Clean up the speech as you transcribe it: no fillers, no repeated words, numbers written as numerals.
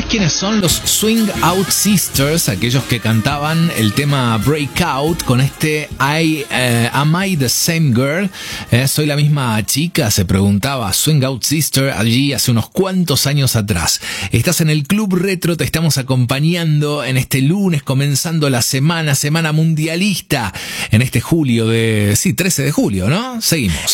quiénes son los Swing Out Sisters? Aquellos que cantaban el tema Breakout con este Am I the Same Girl? ¿Soy la misma chica? Se preguntaba Swing Out Sister allí hace unos cuantos años atrás. Estás en el Club Retro, te estamos acompañando en este lunes, comenzando la semana mundialista, en este julio 13 de julio, ¿no? Seguimos.